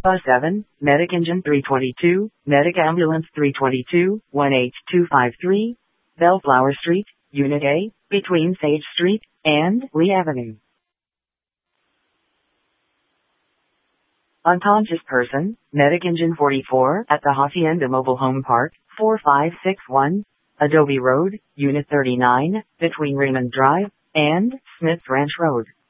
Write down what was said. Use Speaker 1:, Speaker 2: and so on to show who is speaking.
Speaker 1: Bus 7, Medic Engine 322, Medic Ambulance 322, 18253, Bellflower Street, Unit A, between Sage Street and Lee Avenue. Unconscious person, Medic Engine 44, at the Hacienda Mobile Home Park, 4561, Adobe Road, Unit 39, between Raymond Drive and Smith Ranch Road.